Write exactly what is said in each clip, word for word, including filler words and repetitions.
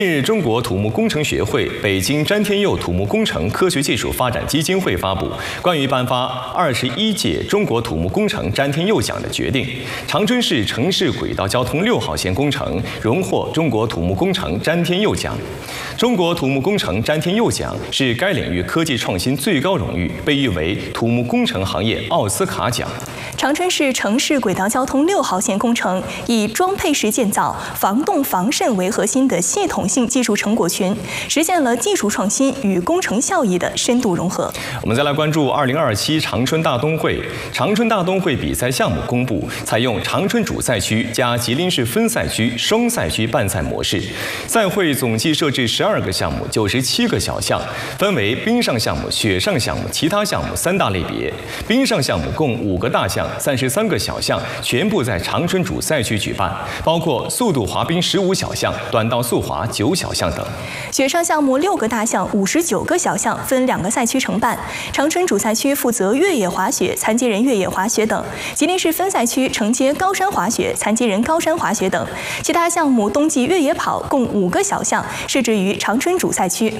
近日，中国土木工程学会、北京詹天佑土木工程科学技术发展基金会发布关于颁发二十一届中国土木工程詹天佑奖的决定，长春市城市轨道交通六号线工程荣获中国土木工程詹天佑奖。中国土木工程詹天佑奖是该领域科技创新最高荣誉，被誉为土木工程行业奥斯卡奖。 长春市城市轨道交通六号线工程以装配式建造、防冻防渗为核心的系统性技术成果群，实现了技术创新与工程效益的深度融合。 我们再来关注二零二七长春大冬会。长春大冬会比赛项目公布，采用长春主赛区加吉林市分赛区双赛区办赛模式。赛会总计设置十二个项目、九十七个小项，分为冰上项目、雪上项目、其他项目三大类别。冰上项目共五个大项、三十三个小项，全部在长春主赛区举办，包括速度滑冰十五小项、短道速滑九小项等。 雪上项目六个大项、五十九个小项，分两个赛区承办。长春主赛区负责越野滑雪、残疾人越野滑雪等；吉林市分赛区承接高山滑雪、残疾人高山滑雪等。其他项目冬季越野跑共五个小项，设置于长春主赛区。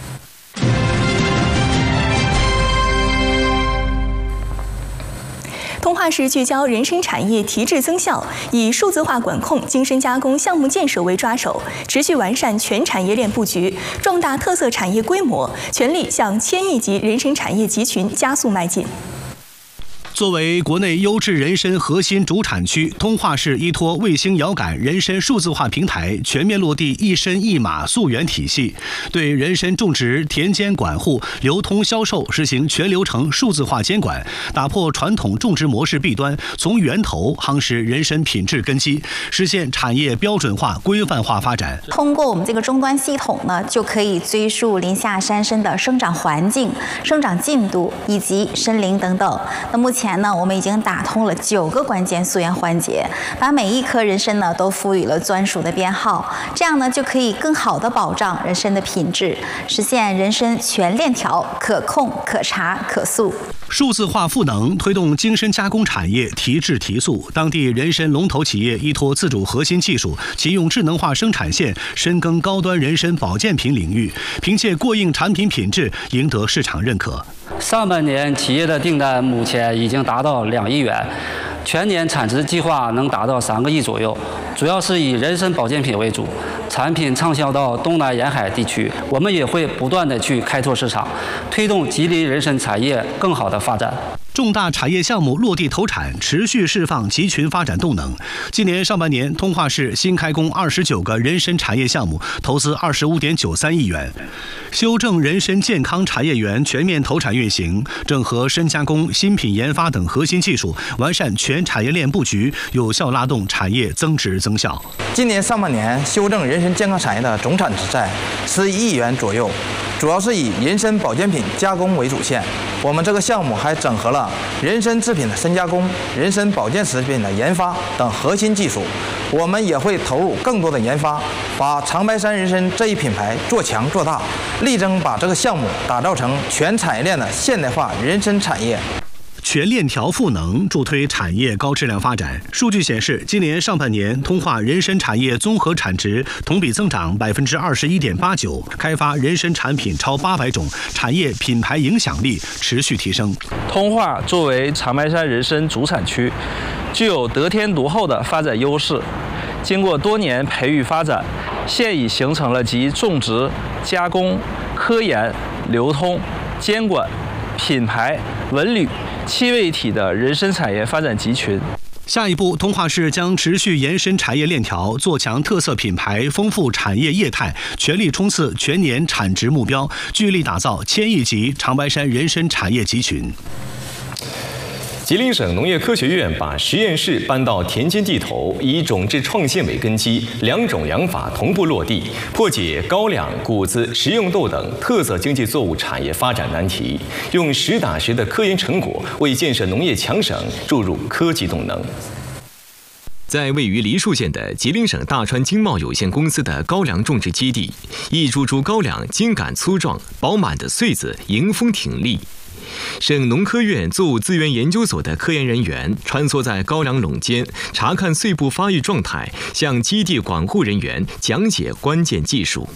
通化市聚焦人参产业提质增效，以数字化管控、精深加工项目建设为抓手，持续完善全产业链布局，壮大特色产业规模，全力向千亿级人参产业集群加速迈进。 作为国内优质人参核心主产区，通化市依托卫星遥感人参数字化平台，全面落地一参一码溯源体系，对人参种植、田间管护、流通销售实行全流程数字化监管，打破传统种植模式弊端，从源头夯实人参品质根基，实现产业标准化、规范化发展。 通过我们这个终端系统呢，就可以追溯林下山参的生长环境、生长进度以及参龄等等。那目前呢，我们已经打通了九个关键溯源环节，把每一颗人参呢都赋予了专属的编号，这样呢就可以更好的保障人参的品质，实现人参全链条可控、可查、可溯。 数字化赋能推动精深加工产业提质提速，当地人参龙头企业依托自主核心技术，启用智能化生产线，深耕高端人参保健品领域，凭借过硬产品品质赢得市场认可。 上半年企业的订单目前已经达到两亿元，全年产值计划能达到三个亿左右，主要是以人参保健品为主，产品畅销到东南沿海地区。我们也会不断的去开拓市场，推动吉林人参产业更好的发展。 重大产业项目落地投产，持续释放集群发展动能。今年上半年，通化市新开工二十九个人参产业项目，投资二十五点九三亿元。修正人参健康产业园全面投产运行，整合深加工、新品研发等核心技术，完善全产业链布局，有效拉动产业增值增效。 今年上半年，修正人参健康产业的总产值在十一亿元左右，主要是以人参保健品加工为主线。我们这个项目还整合了人参制品的深加工、人参保健食品的研发等核心技术。我们也会投入更多的研发，把长白山人参这一品牌做强做大，力争把这个项目打造成全产业链的现代化人参产业。 全链条赋能，助推产业高质量发展。数据显示，今年上半年，通化人参产业综合产值同比增长百分之二十一点八九，开发人参产品超八百种，产业品牌影响力持续提升。 通化作为长白山人参主产区，具有得天独厚的发展优势。经过多年培育发展，现已形成了集种植、加工、科研、流通、监管、品牌、文旅七位一体的人参产业发展集群。 下一步，通化市将持续延伸产业链条，做强特色品牌，丰富产业业态，全力冲刺全年产值目标，聚力打造千亿级长白山人参产业集群。 吉林省农业科学院把实验室搬到田间地头，以种质创新为根基，两种养法同步落地，破解高粱、谷子、食用豆等特色经济作物产业发展难题，用实打实的科研成果为建设农业强省注入科技动能。在位于梨树县的吉林省大川经贸有限公司的高粱种植基地，一株株高粱茎秆粗壮，饱满的穗子迎风挺立。省农科院作物资源研究所的科研人员穿梭在高粱垄间，查看穗部发育状态，向基地管护人员讲解关键技术。